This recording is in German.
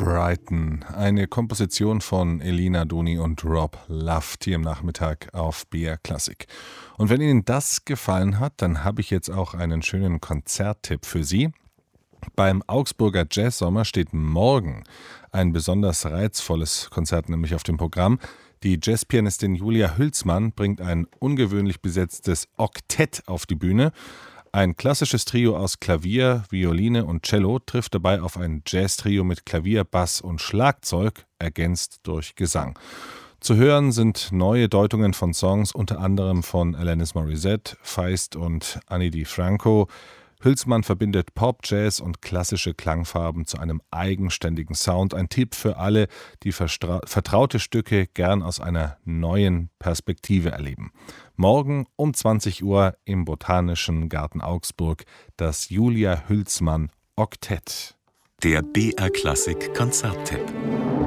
Brighton, eine Komposition von Elina Doni und Rob Luft hier im Nachmittag auf BR Classic. Und wenn Ihnen das gefallen hat, dann habe ich jetzt auch einen schönen Konzerttipp für Sie. Beim Augsburger Jazzsommer steht morgen ein besonders reizvolles Konzert nämlich auf dem Programm. Die Jazzpianistin Julia Hülsmann bringt ein ungewöhnlich besetztes Oktett auf die Bühne. Ein klassisches Trio aus Klavier, Violine und Cello trifft dabei auf ein Jazz-Trio mit Klavier, Bass und Schlagzeug, ergänzt durch Gesang. Zu hören sind neue Deutungen von Songs, unter anderem von Alanis Morissette, Feist und Ani DiFranco. Hülsmann verbindet Pop, Jazz und klassische Klangfarben zu einem eigenständigen Sound. Ein Tipp für alle, die vertraute Stücke gern aus einer neuen Perspektive erleben. Morgen um 20 Uhr im Botanischen Garten Augsburg das Julia Hülsmann Oktett. Der BR Classic Konzerttipp.